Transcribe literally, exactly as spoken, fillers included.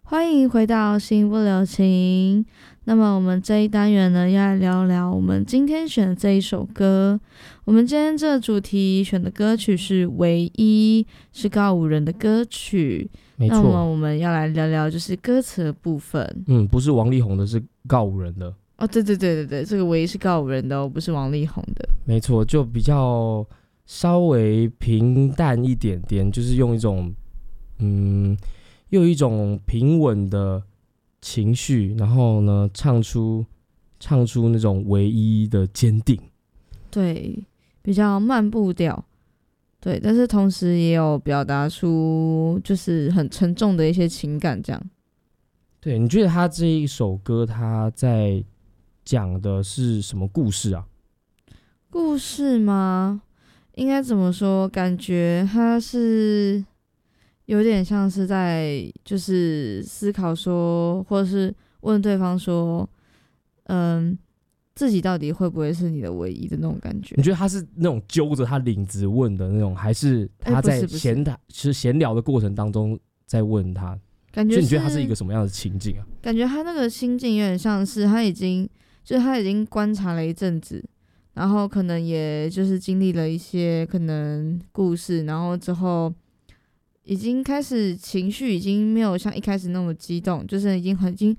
欢迎回到心不留情。那么我们这一单元呢，要来聊聊我们今天选的这一首歌。我们今天这个主题选的歌曲是《唯一》，是告五人的歌曲。 没那么错， 我们要来聊聊就是歌词的部分。 嗯，不是王力宏的，是告五人的。 哦，对对对对对，这个《唯一》是告五人的哦，不是王力宏的。 没错，就比较稍微平淡一点点，就是用一种嗯，又有一种平稳的情绪，然后呢，唱出唱出那种唯一的坚定。 对，比较慢步调。对，但是同时也有表达出就是很沉重的一些情感，这样。 对，你觉得他这一首歌他在讲的是什么故事啊？ 故事吗？应该怎么说？感觉他是有点像是在就是思考说，或者是问对方说，嗯，自己到底会不会是你的唯一的那种感觉你？觉得他是那种揪着他领子问的那种，还是他在哎不是不是闲谈、是闲聊的过程当中在问他？ 感觉是， 所以你觉得他是一个什么样的情境啊？ 感觉他那个心境有点像是他已经，就是他已经观察了一阵子，然后可能也就是经历了一些可能故事，然后之后已经开始情绪已经没有像一开始那么激动，就是已经很已经